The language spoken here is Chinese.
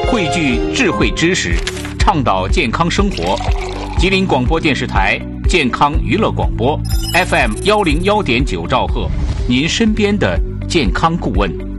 汇聚智慧知识，倡导健康生活。吉林广播电视台健康娱乐广播 FM101.9兆赫，您身边的健康顾问。